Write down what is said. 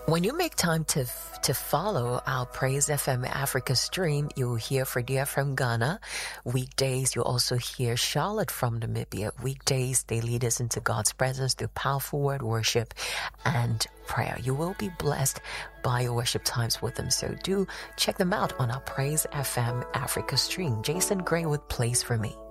When you make time to follow our Praise FM Africa stream, you'll hear Fredia from Ghana. Weekdays, you'll also hear Charlotte from Namibia. Weekdays, they lead us into God's presence through powerful word worship and prayer. You will be blessed by your worship times with them. So do check them out on our Praise FM Africa stream. Jason Gray with Plays For Me.